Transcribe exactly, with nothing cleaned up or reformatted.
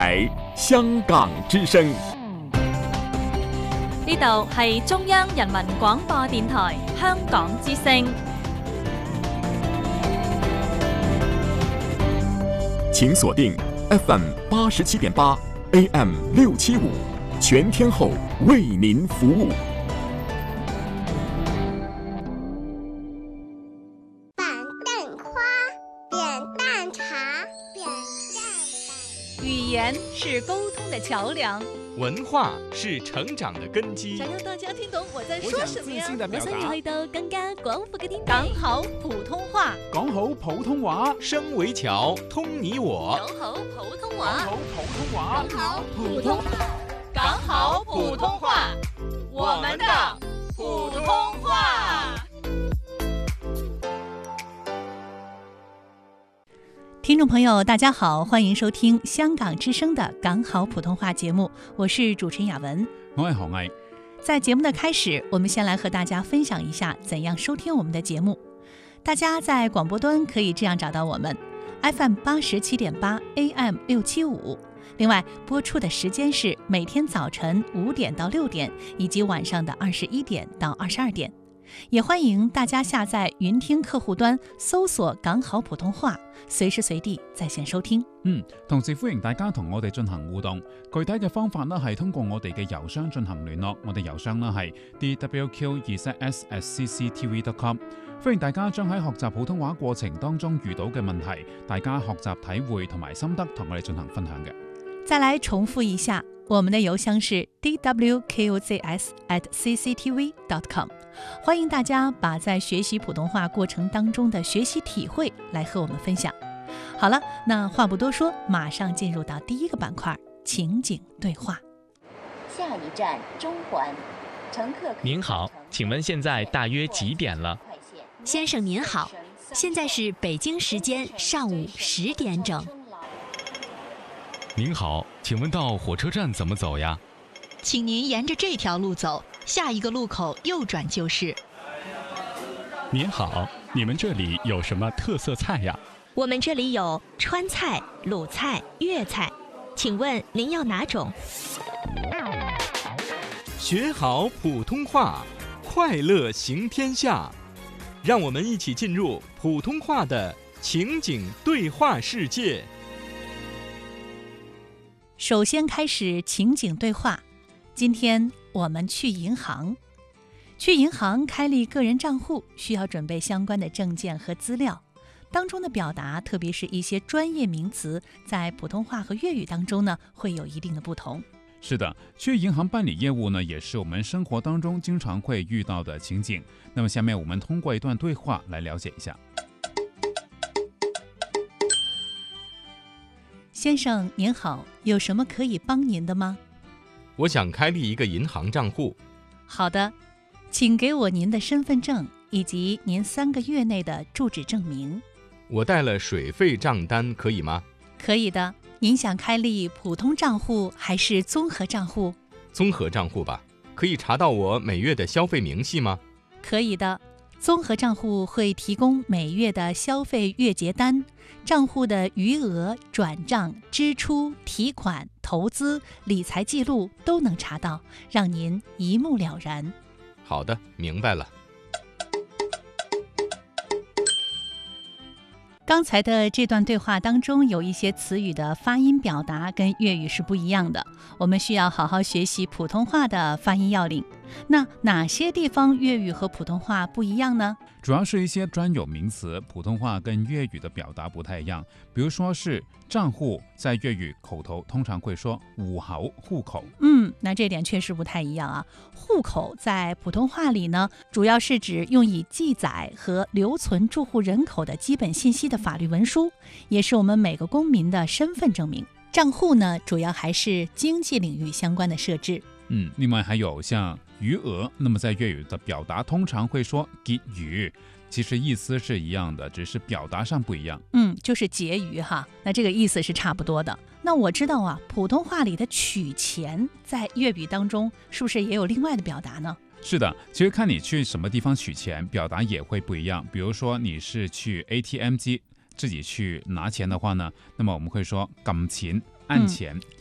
台香港之聲， 呢度係中央人民廣播電台香港之聲。 請鎖定 F M 八十七點八 A M 六七五，全天候為您服務。 板凳花，扁担茶，扁担。 語言是溝通的橋梁， 文化是成長的根基。 想讓大家聽懂我在說什麼呀？ 我想要去到更加廣闊嘅天地。 講好普通話， 講好普通話， 聲為橋，通你我。 講好普通話， 講好普通話， 講好普通話， 講好普通話，我們的普通話。 聽眾朋友大家好，歡迎收聽香港之聲的港好普通話節目，我是主持人雅文， 我係何毅。 在節目的開始，我們先來和大家分享一下怎樣收聽我們的節目。大家在廣播端可以這樣找到我們 F M 八十七點八 A M 六七五，另外播出的時間是每天早晨五點到六點，以及晚上的二十一點到二十二點。也歡迎大家下載雲聽客戶端，搜索港好普通話，隨時隨地在線收聽。 嗯，同時歡迎大家同我哋進行互動，具體嘅方法呢係通過我哋嘅郵箱進行聯絡，我哋郵箱呢係 d w q 二 z s at c c t v dot com。歡迎大家將喺學習普通話過程當中遇到嘅問題，大家學習體會同埋心得同我哋進行分享嘅。 再來重複一下，我們的郵箱是 d w q z s at c c t v dot com。歡迎大家把在學習普通話過程當中的學習體會來和我們分享。好了，那話不多說，馬上進入到第一個板塊，情景對話。 下一站中環，乘客。 您好，請問現在大約幾點了？ 先生您好，現在是北京時間上午十點整。 您好，請問到火車站怎麼走呀？ 請您沿着這條路走，下一個路口右轉就是。 您好，你們這裡有什麼特色菜呀？ 我們這裡有川菜、魯菜、粵菜，請問您要哪種？ 學好普通話，快樂行天下。讓我們一起進入普通話的情景對話世界。 首先開始情景對話。今天我們去銀行，去銀行開立個人賬戶需要準備相關的證件和資料，當中的表達，特別是一些專業名詞，在普通話和粵語當中呢，會有一定的不同。 是的，去銀行辦理業務呢，也是我們生活當中經常會遇到的情景。那麼下面我們通過一段對話來了解一下。 先生您好，有什麼可以幫您的嗎？ 我想開立一個銀行賬戶。 好的，請給我您的身份證以及您三個月內的住址證明。 我帶了水費賬單可以嗎？ 可以的。您想開立普通賬戶還是綜合賬戶？ 綜合賬戶吧。可以查到我每月的消費明細嗎？ 可以的。綜合賬戶會提供每月的消費月結單，賬戶的餘額、轉賬、支出、提款、投資、理財記錄都能查到，讓您一目了然。 好的，明白了。 剛才的這段對話當中有一些詞語的發音表達跟粵語是不一樣的，我們需要好好學習普通話的發音要領。那哪些地方粵語和普通話不一樣呢？ 主要是一些專有名詞，普通話跟粵語的表達不太一樣。比如說是賬戶，在粵語口頭通常會說戶口、戶口。 嗯，那這點確實不太一樣啊。戶口在普通話裡呢，主要是指用以記載和留存住戶人口的基本信息的法律文書，也是我們每個公民的身份證明。賬戶呢，主要還是經濟領域相關的設置。 嗯，另外還有像餘額，那麼在粵語的表達通常會說結餘，其實意思是一樣的，只是表達上不一樣。 嗯，就是結餘哈，那這個意思是差不多的。那我知道啊，普通話裡的取錢在粵語當中是不是也有另外的表達呢？ 是的，其實看你去什麼地方取錢，表達也會不一樣。比如說你是去 A T M 機自己去拿錢的話呢，那麼我們會說撳錢按钱。